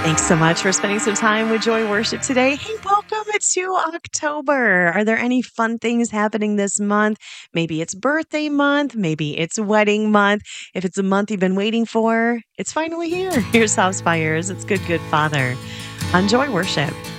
Thanks so much for spending some time with Joy Worship today. Hey, welcome to October. Are there any fun things happening this month? Maybe it's birthday month, maybe it's wedding month. If it's a month you've been waiting for, it's finally here. Here's House Fires. It's Good, Good Father on Joy Worship.